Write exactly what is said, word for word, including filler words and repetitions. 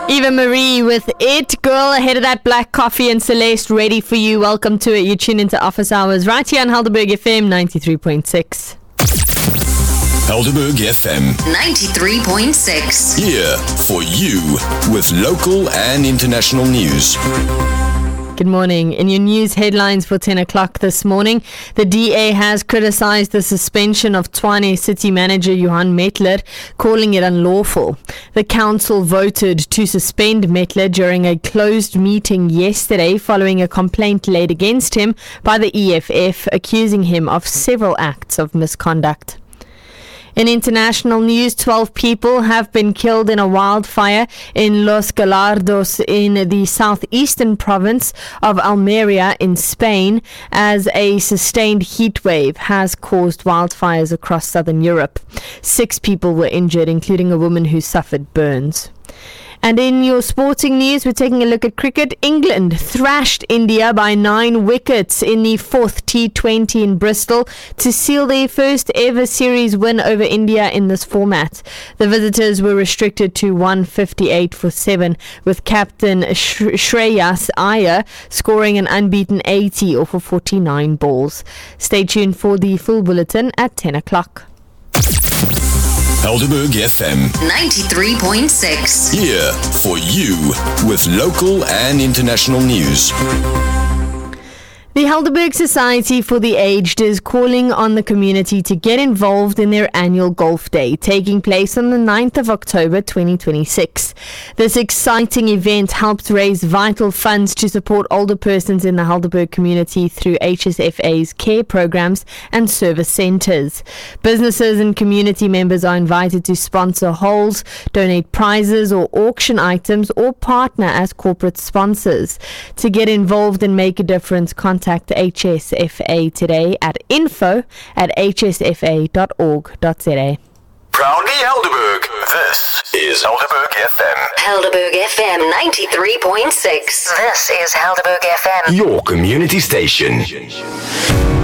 Eva Marie with It Girl, ahead of that Black Coffee and Celeste ready for you. Welcome to it. You tune into Office Hours right here on Helderberg F M ninety-three point six. Helderberg F M ninety-three point six. Here for you with local and international news. Good morning. In your news headlines for ten o'clock this morning, the D A has criticised the suspension of Tshwane City Manager Johan Metler, calling it unlawful. The council voted to suspend Metler during a closed meeting yesterday following a complaint laid against him by the E F F, accusing him of several acts of misconduct. In international news, twelve people have been killed in a wildfire in Los Gallardos in the southeastern province of Almeria in Spain, as a sustained heat wave has caused wildfires across southern Europe. Six people were injured, including a woman who suffered burns. And in your sporting news, we're taking a look at cricket. England thrashed India by nine wickets in the fourth T twenty in Bristol to seal their first ever series win over India in this format. The visitors were restricted to one fifty-eight for seven, with captain Sh- Shreyas Iyer scoring an unbeaten eighty off of forty-nine balls. Stay tuned for the full bulletin at ten o'clock. Helderberg F M ninety-three point six. Here for you with local and international news. The Helderberg Society for the Aged is calling on the community to get involved in their annual golf day, taking place on the ninth of October twenty twenty-six. This exciting event helps raise vital funds to support older persons in the Helderberg community through H S F A's care programs and service centres. Businesses and community members are invited to sponsor holes, donate prizes or auction items, or partner as corporate sponsors. To get involved and make a difference, contact H S F A today at info at h s f a dot org dot z a. Proudly Helderberg. This is Helderberg F M. Helderberg F M ninety-three point six. This is Helderberg F M. Your community station.